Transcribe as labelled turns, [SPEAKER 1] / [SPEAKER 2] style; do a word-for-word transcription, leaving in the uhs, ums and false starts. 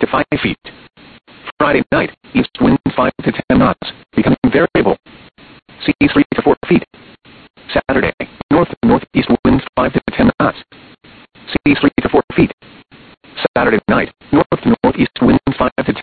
[SPEAKER 1] to five feet. Friday night, east wind five to ten knots, becoming variable. Seas three to four feet. Saturday, north to northeast winds five to ten knots. Seas three to four feet. Saturday night, north to northeast winds five to